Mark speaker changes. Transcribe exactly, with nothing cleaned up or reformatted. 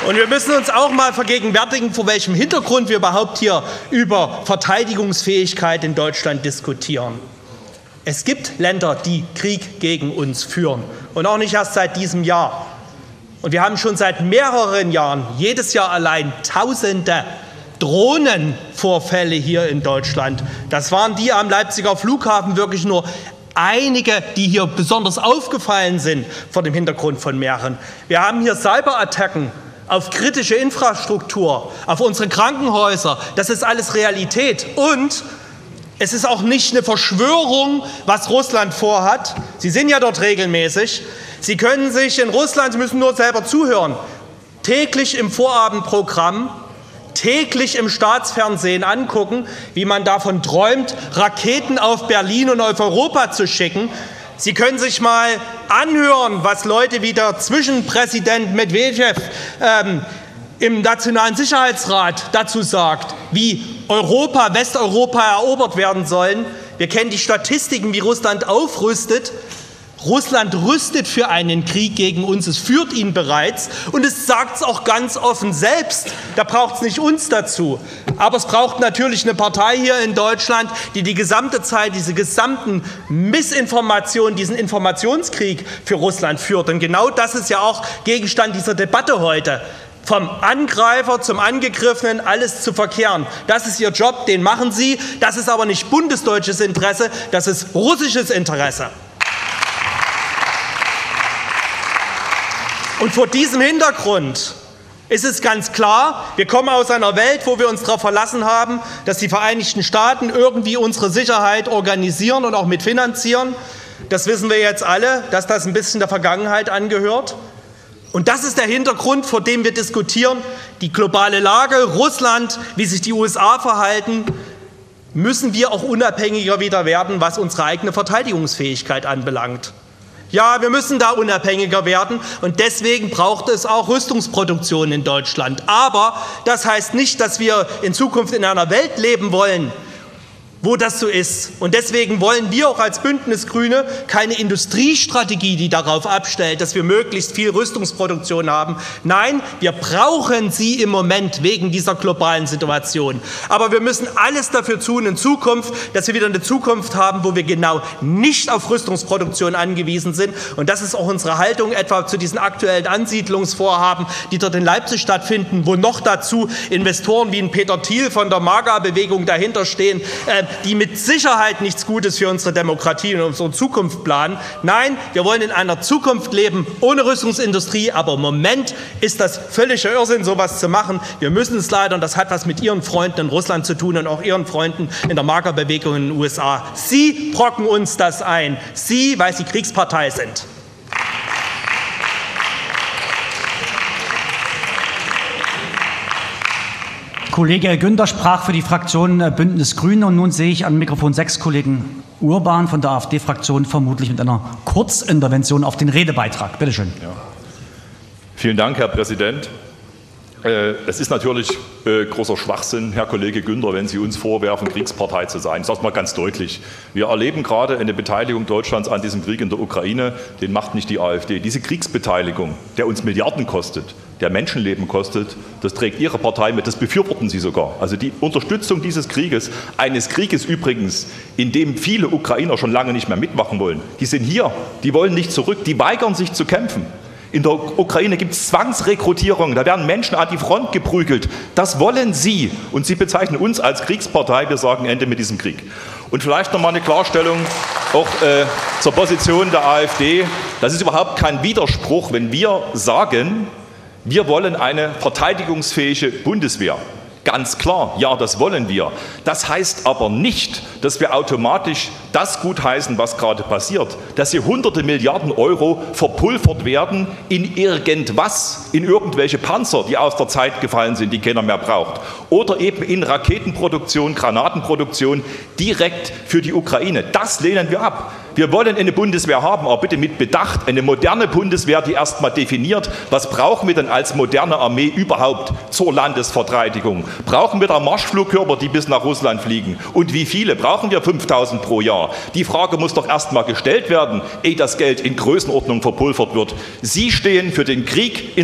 Speaker 1: Und wir müssen uns auch mal vergegenwärtigen, vor welchem Hintergrund wir überhaupt hier über Verteidigungsfähigkeit in Deutschland diskutieren. Es gibt Länder, die Krieg gegen uns führen und auch nicht erst seit diesem Jahr. Und wir haben schon seit mehreren Jahren, jedes Jahr allein, Tausende Drohnenvorfälle hier in Deutschland. Das waren die am Leipziger Flughafen wirklich nur einige, die hier besonders aufgefallen sind vor dem Hintergrund von mehreren. Wir haben hier Cyberattacken auf kritische Infrastruktur, auf unsere Krankenhäuser. Das ist alles Realität. Und es ist auch nicht eine Verschwörung, was Russland vorhat. Sie sind ja dort regelmäßig. Sie können sich in Russland, Sie müssen nur selber zuhören, täglich im Vorabendprogramm, täglich im Staatsfernsehen angucken, wie man davon träumt, Raketen auf Berlin und auf Europa zu schicken. Sie können sich mal anhören, was Leute wie der Zwischenpräsident Medwedew ähm, im Nationalen Sicherheitsrat dazu sagt, wie Europa, Westeuropa erobert werden sollen. Wir kennen die Statistiken, wie Russland aufrüstet. Russland rüstet für einen Krieg gegen uns, es führt ihn bereits und es sagt es auch ganz offen selbst. Da braucht es nicht uns dazu. Aber es braucht natürlich eine Partei hier in Deutschland, die die gesamte Zeit diese gesamten Missinformationen, diesen Informationskrieg für Russland führt. Und genau das ist ja auch Gegenstand dieser Debatte heute. Vom Angreifer zum Angegriffenen alles zu verkehren. Das ist Ihr Job, den machen Sie. Das ist aber nicht bundesdeutsches Interesse, das ist russisches Interesse. Und vor diesem Hintergrund ist es ganz klar, wir kommen aus einer Welt, wo wir uns darauf verlassen haben, dass die Vereinigten Staaten irgendwie unsere Sicherheit organisieren und auch mitfinanzieren. Das wissen wir jetzt alle, dass das ein bisschen der Vergangenheit angehört. Und das ist der Hintergrund, vor dem wir diskutieren. Die globale Lage, Russland, wie sich die U S A verhalten, müssen wir auch unabhängiger wieder werden, was unsere eigene Verteidigungsfähigkeit anbelangt. Ja, wir müssen da unabhängiger werden und deswegen braucht es auch Rüstungsproduktion in Deutschland. Aber das heißt nicht, dass wir in Zukunft in einer Welt leben wollen, wo das so ist. Und deswegen wollen wir auch als Bündnis Grüne keine Industriestrategie, die darauf abstellt, dass wir möglichst viel Rüstungsproduktion haben. Nein, wir brauchen sie im Moment wegen dieser globalen Situation. Aber wir müssen alles dafür tun in Zukunft, dass wir wieder eine Zukunft haben, wo wir genau nicht auf Rüstungsproduktion angewiesen sind. Und das ist auch unsere Haltung etwa zu diesen aktuellen Ansiedlungsvorhaben, die dort in Leipzig stattfinden, wo noch dazu Investoren wie ein Peter Thiel von der MAGA-Bewegung dahinter stehen, äh, die mit Sicherheit nichts Gutes für unsere Demokratie und unsere Zukunft planen. Nein, wir wollen in einer Zukunft leben ohne Rüstungsindustrie, aber im Moment ist das völliger Irrsinn, sowas zu machen. Wir müssen es leider, und das hat was mit Ihren Freunden in Russland zu tun und auch Ihren Freunden in der MAGA-Bewegung in den U S A. Sie brocken uns das ein. Sie, weil Sie Kriegspartei sind.
Speaker 2: Kollege Günther sprach für die Fraktion Bündnis Grüne und nun sehe ich an Mikrofon sechs Kollegen Urban von der AfD-Fraktion vermutlich mit einer Kurzintervention auf den Redebeitrag. Bitte schön.
Speaker 3: Ja. Vielen Dank, Herr Präsident. Es ist natürlich äh, großer Schwachsinn, Herr Kollege Günther, wenn Sie uns vorwerfen, Kriegspartei zu sein. Ich sage es mal ganz deutlich. Wir erleben gerade eine Beteiligung Deutschlands an diesem Krieg in der Ukraine. Den macht nicht die AfD. Diese Kriegsbeteiligung, der uns Milliarden kostet, der Menschenleben kostet, das trägt Ihre Partei mit. Das befürworten Sie sogar. Also die Unterstützung dieses Krieges, eines Krieges übrigens, in dem viele Ukrainer schon lange nicht mehr mitmachen wollen. Die sind hier, die wollen nicht zurück, die weigern sich zu kämpfen. In der Ukraine gibt es Zwangsrekrutierung, da werden Menschen an die Front geprügelt. Das wollen Sie. Und Sie bezeichnen uns als Kriegspartei. Wir sagen Ende mit diesem Krieg. Und vielleicht noch mal eine Klarstellung auch äh, zur Position der AfD. Das ist überhaupt kein Widerspruch, wenn wir sagen, wir wollen eine verteidigungsfähige Bundeswehr. Ganz klar, ja, das wollen wir. Das heißt aber nicht, dass wir automatisch das gutheißen, was gerade passiert, dass hier hunderte Milliarden Euro verpulvert werden in irgendwas, in irgendwelche Panzer, die aus der Zeit gefallen sind, die keiner mehr braucht. Oder eben in Raketenproduktion, Granatenproduktion direkt für die Ukraine. Das lehnen wir ab. Wir wollen eine Bundeswehr haben, aber bitte mit Bedacht, eine moderne Bundeswehr, die erst mal definiert, was brauchen wir denn als moderne Armee überhaupt zur Landesverteidigung? Brauchen wir da Marschflugkörper, die bis nach Russland fliegen? Und wie viele? Brauchen wir fünftausend pro Jahr? Die Frage muss doch erst mal gestellt werden, ehe das Geld in Größenordnung verpulvert wird. Sie stehen für den Krieg in